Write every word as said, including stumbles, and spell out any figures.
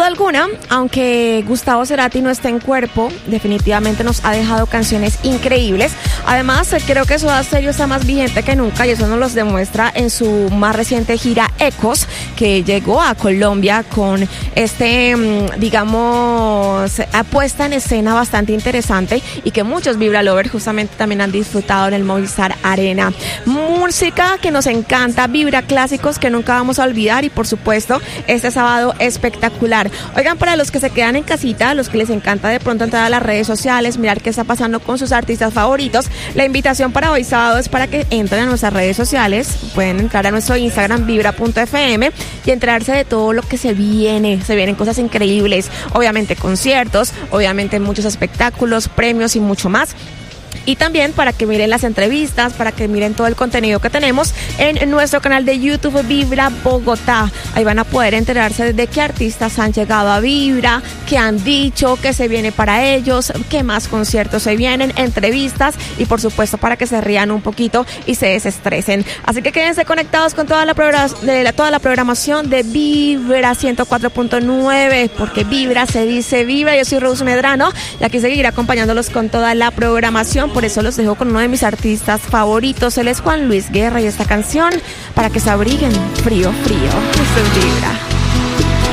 alguna, aunque Gustavo Cerati no esté en cuerpo, definitivamente nos ha dejado canciones increíbles. Además, creo que Soda Stereo está más vigente que nunca y eso nos lo demuestra en su más reciente gira Ecos, que llegó a Colombia con este, digamos, apuesta en escena bastante interesante y que muchos Vibra Lovers justamente también han disfrutado en el Movistar Arena. Música que nos encanta, Vibra clásicos que nunca vamos a olvidar y por supuesto este sábado espectacular. Oigan, para los que se quedan en casita, los que les encanta de pronto entrar a las redes sociales, mirar qué está pasando con sus artistas favoritos, la invitación para hoy sábado es para que entren a nuestras redes sociales. Pueden entrar a nuestro Instagram vibra punto f m y enterarse de todo lo que se viene. Se vienen cosas increíbles, obviamente conciertos, obviamente muchos espectáculos, premios y mucho más. Y también para que miren las entrevistas, para que miren todo el contenido que tenemos en nuestro canal de YouTube Vibra Bogotá. Ahí van a poder enterarse de qué artistas han llegado a Vibra, qué han dicho, qué se viene para ellos, qué más conciertos se vienen, entrevistas y por supuesto para que se rían un poquito y se desestresen. Así que quédense conectados con toda la, de la, toda la programación de Vibra ciento cuatro punto nueve, porque Vibra se dice Vibra. Yo soy Rose Medrano y aquí seguiré acompañándolos con toda la programación. Por eso los dejo con uno de mis artistas favoritos. Él es Juan Luis Guerra y esta canción para que se abriguen frío, frío. Esto es Vibra.